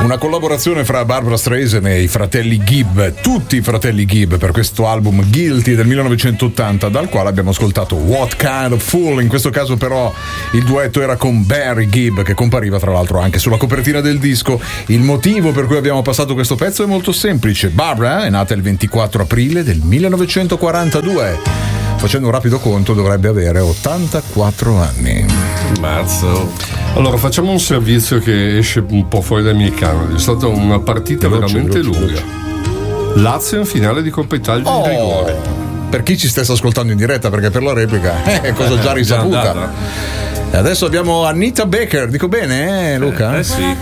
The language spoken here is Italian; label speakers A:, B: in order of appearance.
A: Una collaborazione fra Barbra Streisand e i fratelli Gibb, tutti i fratelli Gibb, per questo album Guilty del 1980, dal quale abbiamo ascoltato What Kind of Fool. In questo caso però il duetto era con Barry Gibb, che compariva tra l'altro anche sulla copertina del disco. Il motivo per cui abbiamo passato questo pezzo è molto semplice. Barbra è nata il 24 aprile del 1942. Facendo un rapido conto dovrebbe avere 84 anni.
B: Mazzo. Allora facciamo un servizio che esce un po' fuori dai miei canoni. È stata una partita veramente lunga. Lazio in finale di Coppa Italia di rigore.
A: Per chi ci stesse ascoltando in diretta, perché per la replica è cosa già risaputa. E adesso abbiamo Anita Baker, dico bene, Luca?
B: Sì.